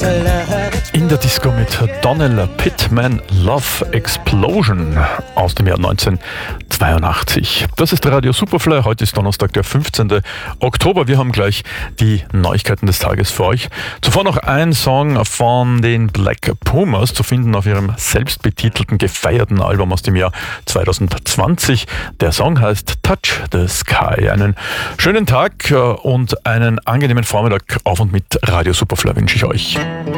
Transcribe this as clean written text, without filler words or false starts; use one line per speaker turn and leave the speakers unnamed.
In der Disco mit Donnell Pittman, Love Explosion aus dem Jahr 1982. Das ist Radio Superfly. Heute ist Donnerstag, der 15. Oktober. Wir haben gleich die Neuigkeiten des Tages für euch. Zuvor noch ein Song von den Black Pumas, zu finden auf ihrem selbstbetitelten, gefeierten Album aus dem Jahr 2020. Der Song heißt Touch the Sky. Einen schönen Tag und einen angenehmen Vormittag auf und mit Radio Superfly wünsche ich euch.